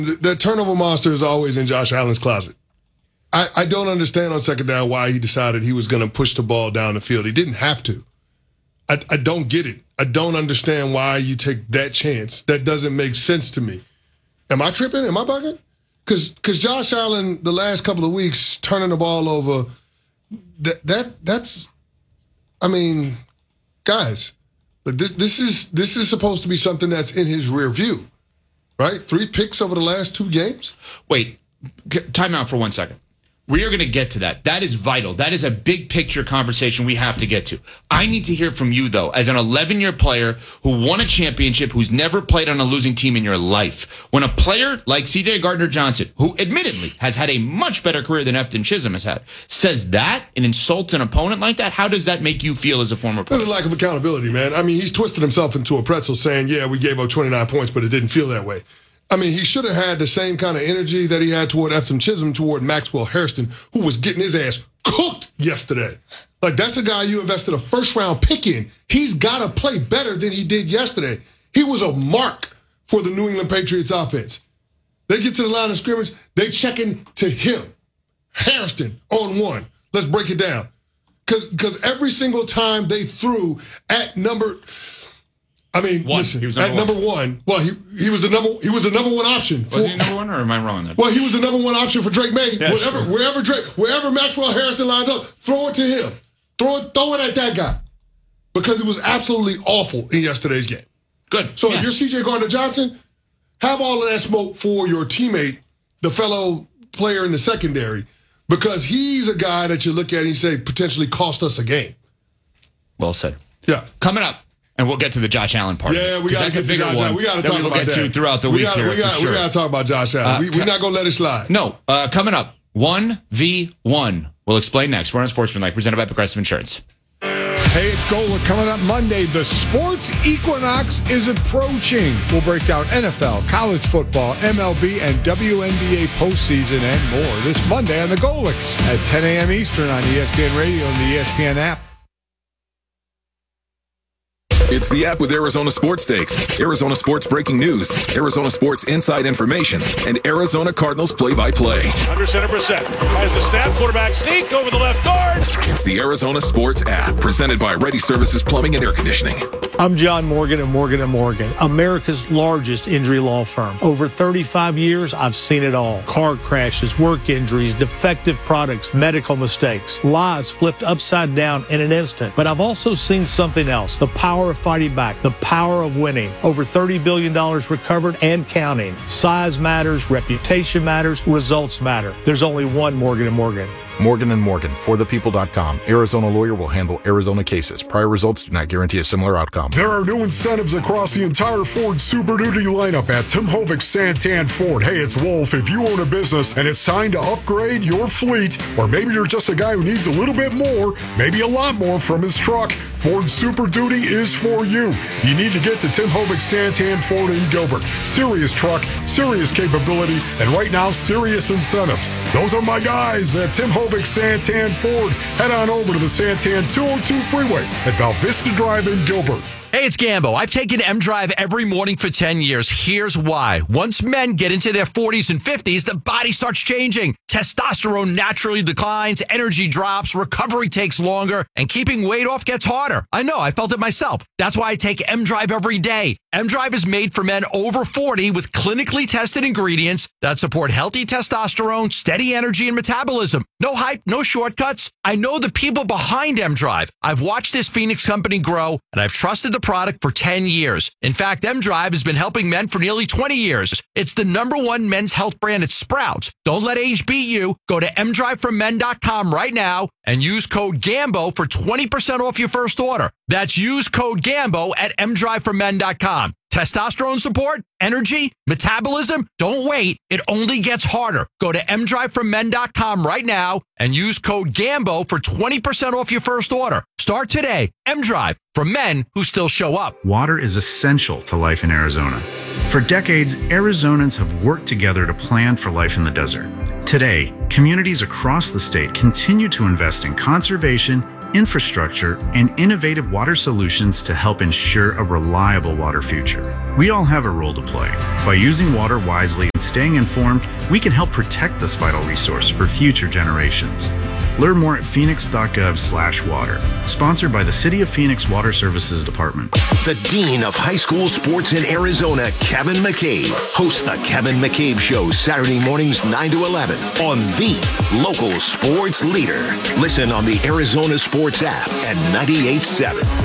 The turnover monster is always in Josh Allen's closet. I don't understand on second down why he decided he was going to push the ball down the field. He didn't have to. I don't get it. I don't understand why you take that chance. That doesn't make sense to me. Am I tripping? Am I bugging? Because Josh Allen, the last couple of weeks, turning the ball over, that's, I mean, guys, this is supposed to be something that's in his rear view, right? 3 picks over the last 2 games. Wait, time out for 1 second. We are going to get to that. That is vital. That is a big picture conversation we have to get to. I need to hear from you, though, as an 11-year player who won a championship, who's never played on a losing team in your life. When a player like C.J. Gardner-Johnson, who admittedly has had a much better career than Efton Chisholm has had, says that and insults an opponent like that, how does that make you feel as a former player? There's a lack of accountability, man. I mean, he's twisted himself into a pretzel saying, yeah, we gave up 29 points, but it didn't feel that way. I mean, he should have had the same kind of energy that he had toward Efton Chisholm, toward Maxwell Hairston, who was getting his ass cooked yesterday. Like, that's a guy you invested a first-round pick in. He's got to play better than he did yesterday. He was a mark for the New England Patriots offense. They get to the line of scrimmage, they checking to him. Hairston on 1. Let's break it down. Because every single time they threw at number... I mean, listen, at number 1, well, he was the number 1 option. Was he number 1, or am I wrong on that? Well, he was the number 1 option for Drake May. Yeah, Wherever Maxwell Hairston lines up, throw it to him. Throw it at that guy. Because it was absolutely awful in yesterday's game. Good. So if you're C.J. Gardner-Johnson, have all of that smoke for your teammate, the fellow player in the secondary, because he's a guy that you look at and you say potentially cost us a game. Well said. Yeah. Coming up. And we'll get to the Josh Allen part. Yeah, we got to get to Josh Allen. We got to talk about that. To throughout the week here. We got to talk about Josh Allen. We're not going to let it slide. No. Coming up, 1v1. We'll explain next. We're on Sportsmanlike, presented by Progressive Insurance. Hey, it's Golic coming up Monday. The sports equinox is approaching. We'll break down NFL, college football, MLB, and WNBA postseason and more this Monday on the Golics at 10 a.m. Eastern on ESPN Radio and the ESPN app. It's the app with Arizona Sports Stakes, Arizona Sports breaking news, Arizona Sports inside information, and Arizona Cardinals play-by-play. Under center percent. Has the snap, quarterback sneak over the left guard. It's the Arizona Sports app, presented by Ready Services Plumbing and Air Conditioning. I'm John Morgan of Morgan & Morgan, America's largest injury law firm. Over 35 years, I've seen it all. Car crashes, work injuries, defective products, medical mistakes, lives flipped upside down in an instant. But I've also seen something else, the power of fighting back, the power of winning. Over $30 billion recovered and counting. Size matters, reputation matters, results matter. There's only one Morgan & Morgan. Morgan & Morgan, forthepeople.com. Arizona lawyer will handle Arizona cases. Prior results do not guarantee a similar outcome. There are new incentives across the entire Ford Super Duty lineup at Tim Hovik Santan Ford. Hey, it's Wolf. If you own a business and it's time to upgrade your fleet, or maybe you're just a guy who needs a little bit more, maybe a lot more from his truck, Ford Super Duty is for you. You need to get to Tim Hovik Santan Ford in Gilbert. Serious truck, serious capability, and right now, serious incentives. Those are my guys at Tim Hovik Santan Ford. Head on over to the Santan 202 freeway at Val Vista Drive in Gilbert. Hey, it's Gambo. I've taken M-Drive every morning for 10 years. Here's why. Once men get into their 40s and 50s, the body starts changing. Testosterone naturally declines, energy drops, recovery takes longer, and keeping weight off gets harder. I know, I felt it myself. That's why I take M-Drive every day. M-Drive is made for men over 40 with clinically tested ingredients that support healthy testosterone, steady energy, and metabolism. No hype, no shortcuts. I know the people behind M-Drive. I've watched this Phoenix company grow, and I've trusted the product for 10 years. In fact, M-Drive has been helping men for nearly 20 years. It's the #1 men's health brand at Sprouts. Don't let age beat you. Go to mdriveformen.com right now and use code GAMBO for 20% off your first order. That's use code GAMBO at mdriveformen.com. Testosterone support, energy, metabolism, don't wait. It only gets harder. Go to mdriveformen.com right now and use code GAMBO for 20% off your first order. Start today. M-Drive, for men who still show up. Water is essential to life in Arizona. For decades, Arizonans have worked together to plan for life in the desert. Today, communities across the state continue to invest in conservation, infrastructure, and innovative water solutions to help ensure a reliable water future. We all have a role to play. By using water wisely and staying informed, we can help protect this vital resource for future generations. Learn more at phoenix.gov/water. Sponsored by the City of Phoenix Water Services Department. The Dean of High School Sports in Arizona, Kevin McCabe, hosts the Kevin McCabe Show Saturday mornings 9 to 11 on the local sports leader. Listen on the Arizona Sports app at 98.7.